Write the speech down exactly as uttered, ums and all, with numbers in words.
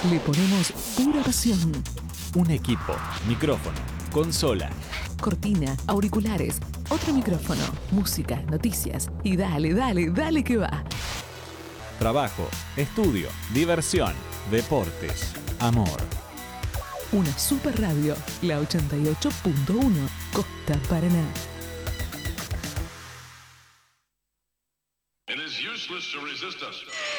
Le ponemos pura pasión. Un equipo, micrófono, consola, Cortina, auriculares, otro micrófono, música, noticias y dale, dale, dale que va. trabajo, estudio, diversión, deportes, amor. Una super radio, la ochenta y ocho punto uno, Costa Paraná. It is useless to resist us.